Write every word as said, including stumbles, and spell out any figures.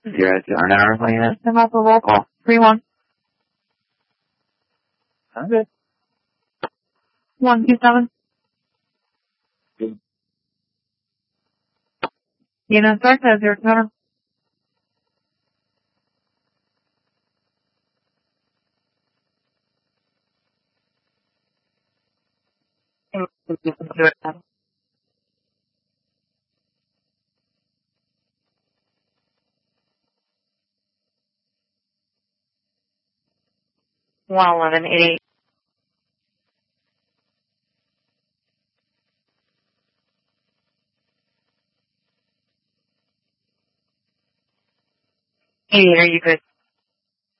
Zero two an hour plan. Come up for roll call. Three one. I'm good. One two seven. Good. You know, start says zero two hundred. One eleven eighty eight. Eighty eight, are you good?